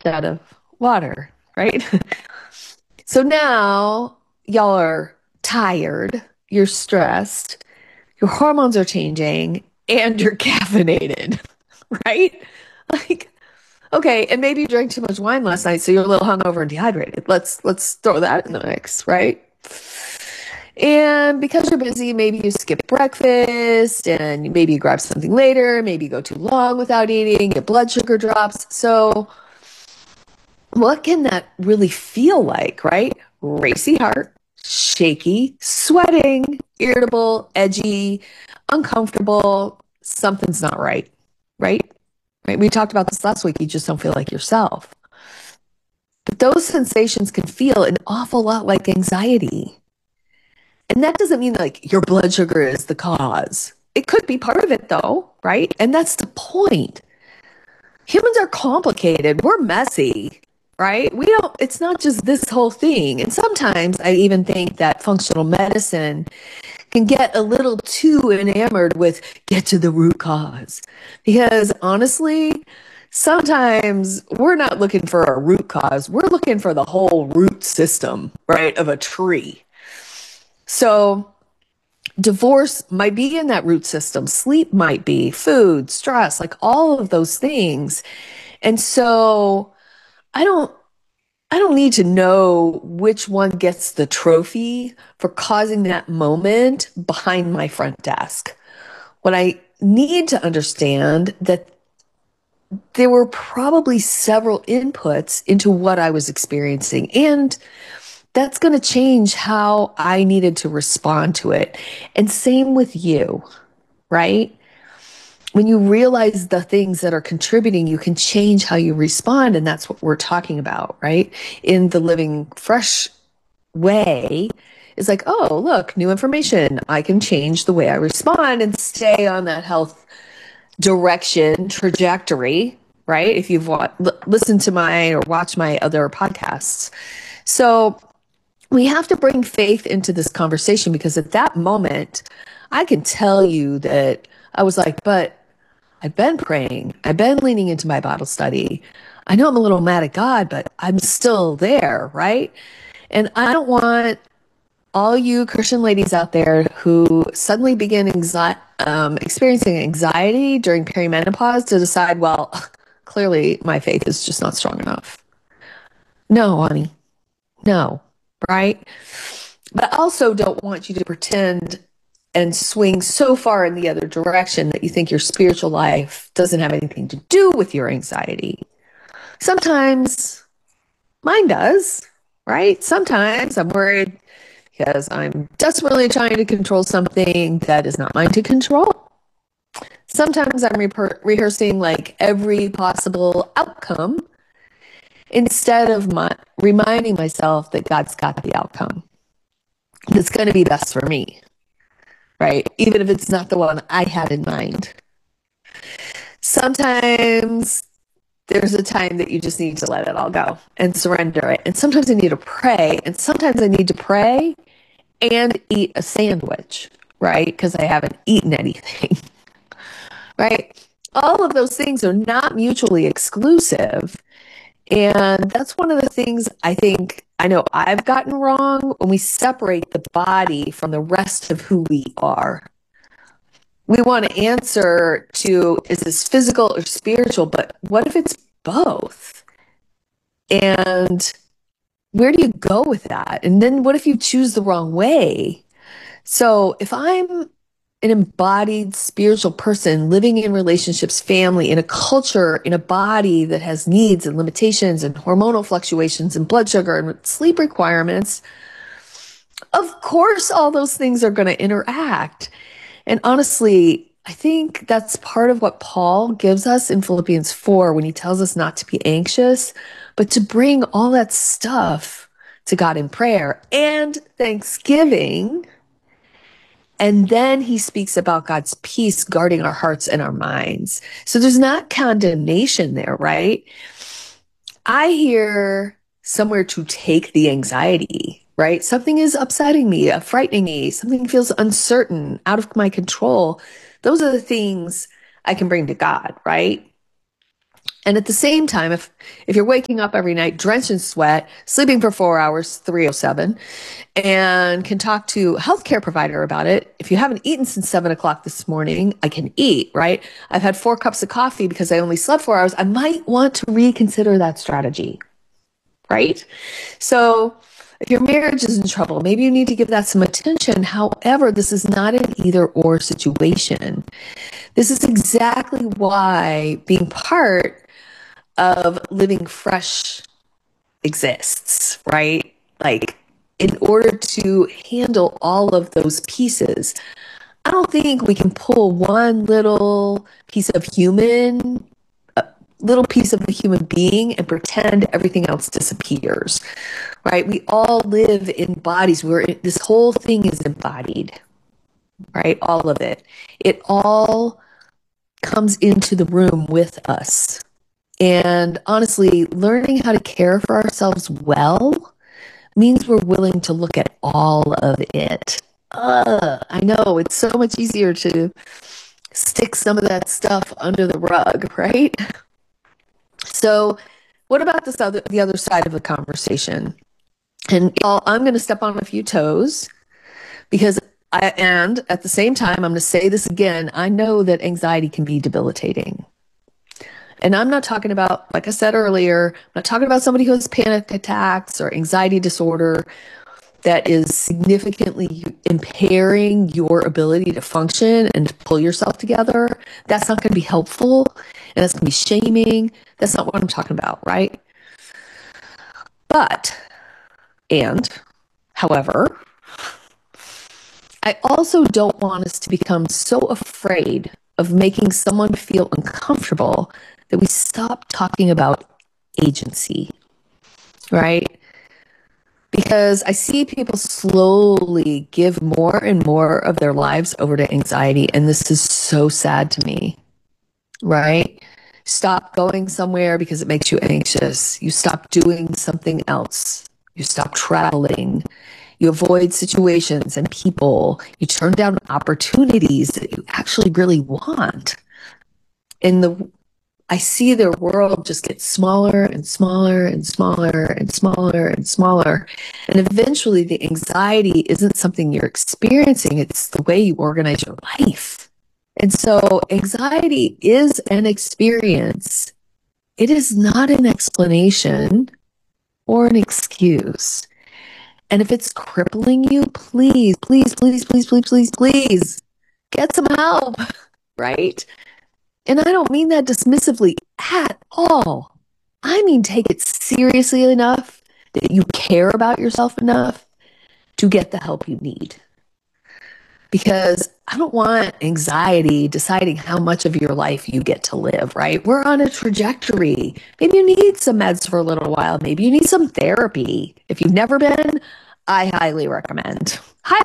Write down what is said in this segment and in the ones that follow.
out of water, right? So now y'all are tired, you're stressed, your hormones are changing, and you're caffeinated, right? Like, okay, and maybe you drank too much wine last night, so you're a little hungover and dehydrated. Let's throw that in the mix, right? And because you're busy, maybe you skip breakfast and maybe you grab something later, maybe you go too long without eating, your blood sugar drops. So, what can that really feel like, right? Racy heart, shaky, sweating, irritable, edgy, uncomfortable. Something's not right, right? Right? We talked about this last week. You just don't feel like yourself. But those sensations can feel an awful lot like anxiety. And that doesn't mean like your blood sugar is the cause. It could be part of it though, right? And that's the point. Humans are complicated. We're messy, right? It's not just this whole thing. And sometimes I even think that functional medicine can get a little too enamored with get to the root cause. Because honestly, sometimes we're not looking for a root cause. We're looking for the whole root system, right, of a tree. So divorce might be in that root system. Sleep might be, food, stress, like all of those things. And so I don't I don't need to know which one gets the trophy for causing that moment behind my front desk. What I need to understand that there were probably several inputs into what I was experiencing, and that's going to change how I needed to respond to it. And same with you, right? When you realize the things that are contributing, you can change how you respond. And that's what we're talking about, right? In the living fresh way is like, oh, look, new information. I can change the way I respond and stay on that health direction trajectory, right? If you've listened to my or watched my other podcasts. So we have to bring faith into this conversation because at that moment, I can tell you that I was like, but I've been praying. I've been leaning into my Bible study. I know I'm a little mad at God, but I'm still there, right? And I don't want all you Christian ladies out there who suddenly begin experiencing anxiety during perimenopause to decide, well, clearly my faith is just not strong enough. No, honey, no, right? But I also don't want you to pretend and swing so far in the other direction that you think your spiritual life doesn't have anything to do with your anxiety. Sometimes mine does, right? Sometimes I'm worried because I'm desperately trying to control something that is not mine to control. Sometimes I'm rehearsing like every possible outcome instead of reminding myself that God's got the outcome that's going to be best for me, right? Even if it's not the one I had in mind. Sometimes there's a time that you just need to let it all go and surrender it. And sometimes I need to pray. And sometimes I need to pray and eat a sandwich, right? Because I haven't eaten anything, right? All of those things are not mutually exclusive. And that's one of the things I know I've gotten wrong when we separate the body from the rest of who we are. We want to answer to, is this physical or spiritual? But what if it's both? And where do you go with that? And then what if you choose the wrong way? So if I'm an embodied spiritual person living in relationships, family, in a culture, in a body that has needs and limitations and hormonal fluctuations and blood sugar and sleep requirements, of course, all those things are going to interact. And honestly, I think that's part of what Paul gives us in Philippians 4 when he tells us not to be anxious, but to bring all that stuff to God in prayer and thanksgiving. And then he speaks about God's peace guarding our hearts and our minds. So there's not condemnation there, right? I hear somewhere to take the anxiety, right? Something is upsetting me, frightening me, something feels uncertain, out of my control. Those are the things I can bring to God, right? And at the same time, if you're waking up every night drenched in sweat, sleeping for 4 hours, 307, and can talk to a healthcare provider about it. If you haven't eaten since 7 o'clock this morning, I can eat, right? I've had 4 cups of coffee because I only slept 4 hours. I might want to reconsider that strategy, right? So if your marriage is in trouble, maybe you need to give that some attention. However, this is not an either or situation. This is exactly why being part of Living Fresh exists, right? Like, in order to handle all of those pieces, I don't think we can pull one little piece of little piece of the human being and pretend everything else disappears, right? We all live in bodies where this whole thing is embodied, right? All of it. It all comes into the room with us. And honestly, learning how to care for ourselves well means we're willing to look at all of it. I know it's so much easier to stick some of that stuff under the rug, right? So, what about the other side of the conversation? And y'all, I'm going to step on a few toes because and at the same time, I'm going to say this again. I know that anxiety can be debilitating. And I'm not talking about, like I said earlier, I'm not talking about somebody who has panic attacks or anxiety disorder that is significantly impairing your ability to function and to pull yourself together. That's not going to be helpful. And that's going to be shaming. That's not what I'm talking about, right? However, I also don't want us to become so afraid of making someone feel uncomfortable that we stop talking about agency, right? Because I see people slowly give more and more of their lives over to anxiety, and this is so sad to me, right? Stop going somewhere because it makes you anxious. You stop doing something else. You stop traveling. You avoid situations and people. You turn down opportunities that you actually really want. And I see their world just get smaller and smaller and smaller and smaller and smaller. And eventually the anxiety isn't something you're experiencing. It's the way you organize your life. And so anxiety is an experience. It is not an explanation or an excuse. And if it's crippling you, please, please, please, please, please, please, please get some help, right? And I don't mean that dismissively at all. I mean, take it seriously enough that you care about yourself enough to get the help you need. Because I don't want anxiety deciding how much of your life you get to live, right? We're on a trajectory. Maybe you need some meds for a little while. Maybe you need some therapy. If you've never been, I highly recommend,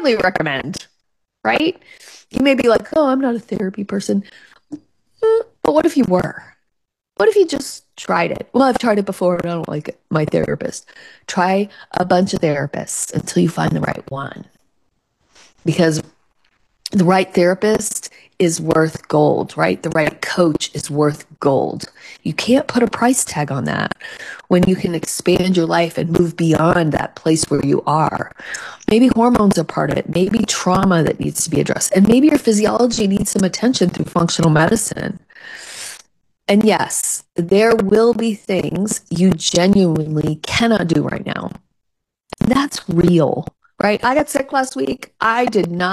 right? You may be like, oh, I'm not a therapy person. But what if you were? What if you just tried it? Well, I've tried it before, but I don't like my therapist. Try a bunch of therapists until you find the right one. Because the right therapist is worth gold, right? The right coach is worth gold. You can't put a price tag on that when you can expand your life and move beyond that place where you are. Maybe hormones are part of it. Maybe trauma that needs to be addressed. And maybe your physiology needs some attention through functional medicine. And yes, there will be things you genuinely cannot do right now. That's real, right? I got sick last week. I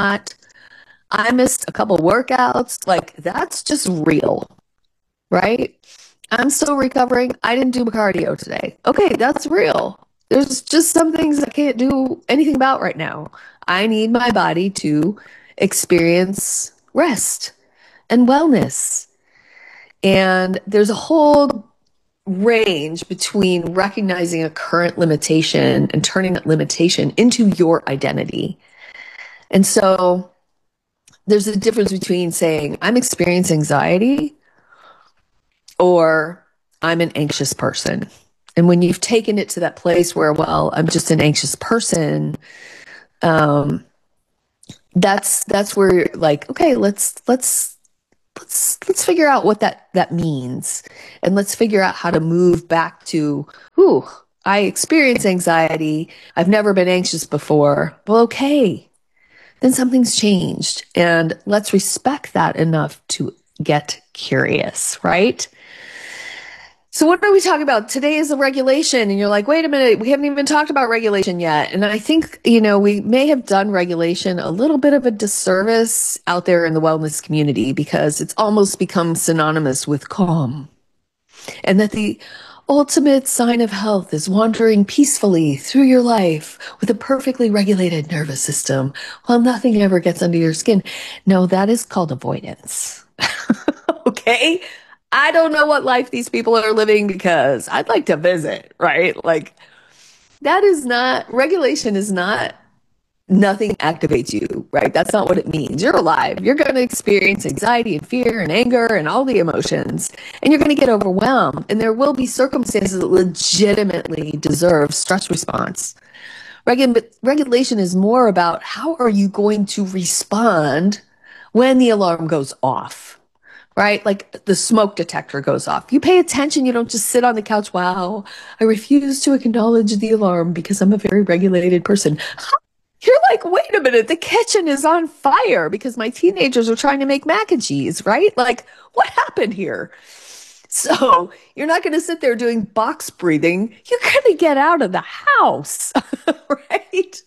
missed a couple workouts. Like, that's just real, right? I'm still recovering. I didn't do cardio today. Okay, that's real. There's just some things I can't do anything about right now. I need my body to experience rest and wellness. And there's a whole range between recognizing a current limitation and turning that limitation into your identity. And so there's a difference between saying, I'm experiencing anxiety or I'm an anxious person. And when you've taken it to that place where, well, I'm just an anxious person, that's where you're like, okay, let's let's figure out what that means. And let's figure out how to move back to, ooh, I experience anxiety. I've never been anxious before. Well, okay, then something's changed. And let's respect that enough to get curious, right? So what are we talking about? Today is the regulation. And you're like, wait a minute, we haven't even talked about regulation yet. And I think, we may have done regulation a little bit of a disservice out there in the wellness community because it's almost become synonymous with calm. And that the ultimate sign of health is wandering peacefully through your life with a perfectly regulated nervous system while nothing ever gets under your skin. No, that is called avoidance. Okay? I don't know what life these people are living because I'd like to visit, right? Like, that is not, regulation is not, nothing activates you, right? That's not what it means. You're alive. You're going to experience anxiety and fear and anger and all the emotions, and you're going to get overwhelmed. And there will be circumstances that legitimately deserve stress response. Regulation is more about how are you going to respond when the alarm goes off. Right? Like the smoke detector goes off. You pay attention. You don't just sit on the couch. Wow, I refuse to acknowledge the alarm because I'm a very regulated person. You're like, wait a minute, the kitchen is on fire because my teenagers are trying to make mac and cheese, right? Like, what happened here? So you're not going to sit there doing box breathing. You're going to get out of the house, right?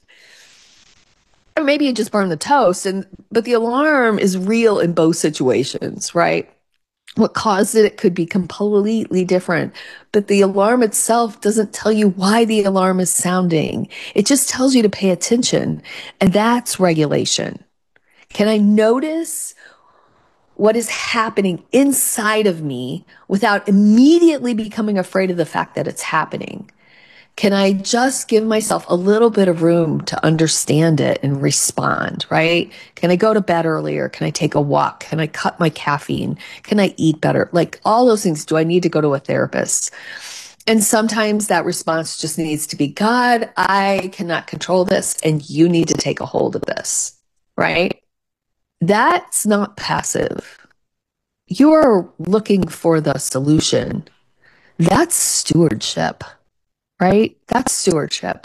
Or maybe you just burn the toast, but the alarm is real in both situations, right? What caused it could be completely different, but the alarm itself doesn't tell you why the alarm is sounding. It just tells you to pay attention, and that's regulation. Can I notice what is happening inside of me without immediately becoming afraid of the fact that it's happening? Can I just give myself a little bit of room to understand it and respond, right? Can I go to bed earlier? Can I take a walk? Can I cut my caffeine? Can I eat better? Like all those things. Do I need to go to a therapist? And sometimes that response just needs to be, God, I cannot control this, and you need to take a hold of this, right? That's not passive. You're looking for the solution. That's stewardship. Right? That's stewardship.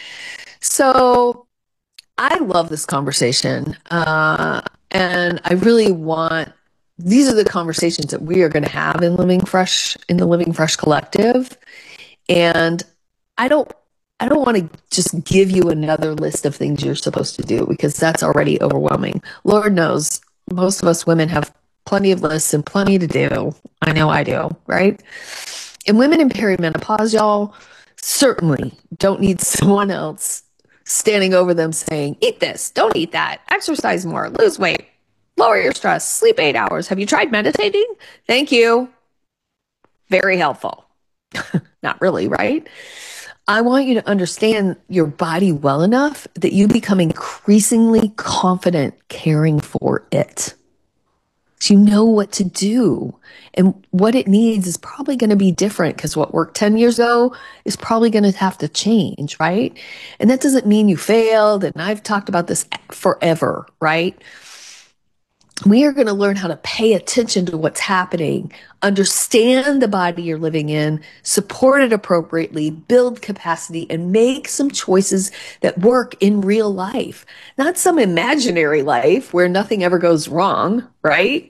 So I love this conversation. And I really want, these are the conversations that we are going to have in Living Fresh, in the Living Fresh Collective. And I don't want to just give you another list of things you're supposed to do because that's already overwhelming. Lord knows most of us women have plenty of lists and plenty to do. I know I do, right? And women in perimenopause, y'all, certainly don't need someone else standing over them saying, eat this, don't eat that, exercise more, lose weight, lower your stress, sleep 8 hours. Have you tried meditating? Thank you. Very helpful. Not really, right? I want you to understand your body well enough that you become increasingly confident caring for it. So you know what to do, and what it needs is probably going to be different because what worked 10 years ago is probably going to have to change, right? And that doesn't mean you failed. And I've talked about this forever, right? We are going to learn how to pay attention to what's happening, understand the body you're living in, support it appropriately, build capacity, and make some choices that work in real life, not some imaginary life where nothing ever goes wrong, right?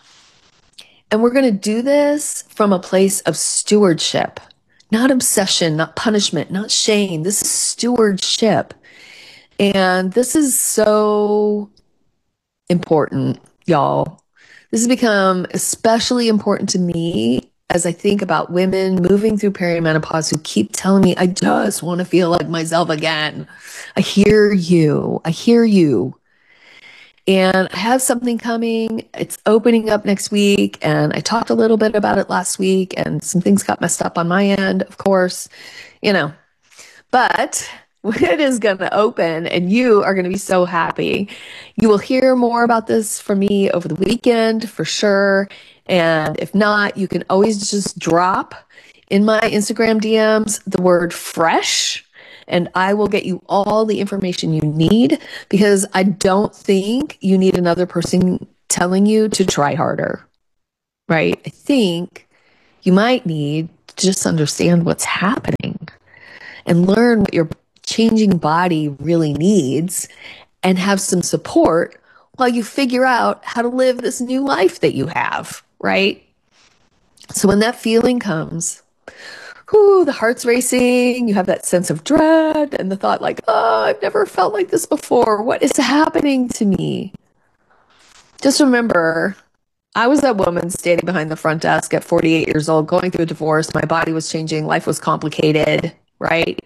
And we're going to do this from a place of stewardship, not obsession, not punishment, not shame. This is stewardship. And this is so important, y'all. This has become especially important to me as I think about women moving through perimenopause who keep telling me, I just want to feel like myself again. I hear you. I hear you. And I have something coming. It's opening up next week. And I talked a little bit about it last week, and some things got messed up on my end, of course, but it is going to open and you are going to be so happy. You will hear more about this from me over the weekend for sure. And if not, you can always just drop in my Instagram DMs the word fresh, and I will get you all the information you need, because I don't think you need another person telling you to try harder, right? I think you might need to just understand what's happening and learn what your changing body really needs and have some support while you figure out how to live this new life that you have, right? So when that feeling comes, the heart's racing, you have that sense of dread and the thought like, oh, I've never felt like this before. What is happening to me? Just remember, I was that woman standing behind the front desk at 48 years old, going through a divorce. My body was changing. Life was complicated, right?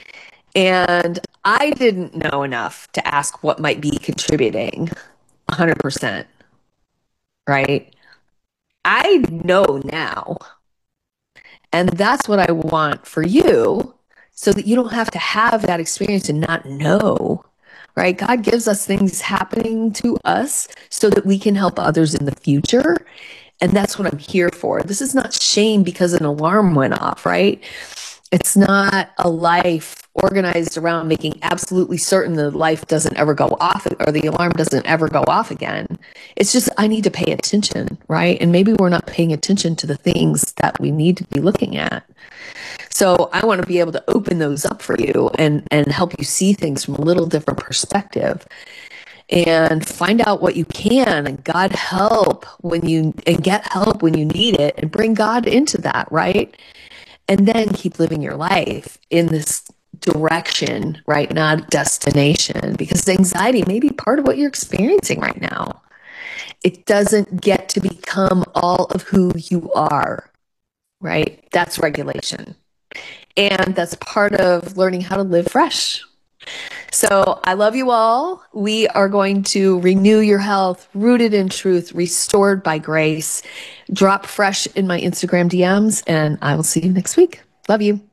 And I didn't know enough to ask what might be contributing 100%, right? I know now. And that's what I want for you, so that you don't have to have that experience and not know, right? God gives us things happening to us so that we can help others in the future. And that's what I'm here for. This is not shame because an alarm went off, right? It's not a life organized around making absolutely certain the life doesn't ever go off or the alarm doesn't ever go off again. It's just, I need to pay attention, right? And maybe we're not paying attention to the things that we need to be looking at. So I want to be able to open those up for you and help you see things from a little different perspective and find out what you can, and God help and get help when you need it, and bring God into that, right? And then keep living your life in this direction, right? Not destination, because anxiety may be part of what you're experiencing right now. It doesn't get to become all of who you are, right? That's regulation. And that's part of learning how to live fresh. So I love you all. We are going to renew your health, rooted in truth, restored by grace. Drop fresh in my Instagram DMs, and I will see you next week. Love you.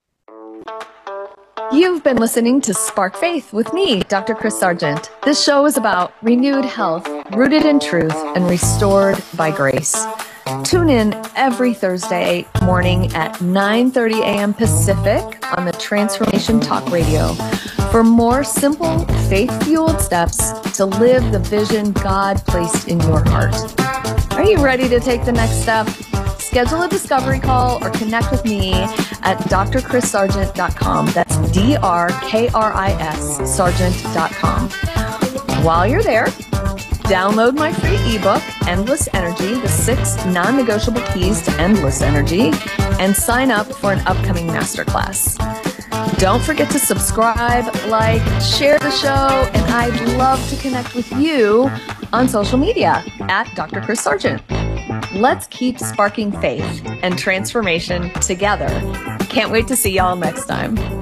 You've been listening to Spark Faith with me, Dr. Chris Sargent. This show is about renewed health, rooted in truth, and restored by grace. Tune in every Thursday morning at 9:30 a.m. Pacific on the Transformation Talk Radio for more simple, faith-fueled steps to live the vision God placed in your heart. Are you ready to take the next step? Schedule a discovery call or connect with me at drchrissargent.com. That's DRKRIS Sargent.com. While you're there, download my free ebook, Endless Energy, the 6 non-negotiable keys to endless energy, and sign up for an upcoming masterclass. Don't forget to subscribe, like, share the show, and I'd love to connect with you on social media at Dr. Chris Sargent. Let's keep sparking faith and transformation together. Can't wait to see y'all next time.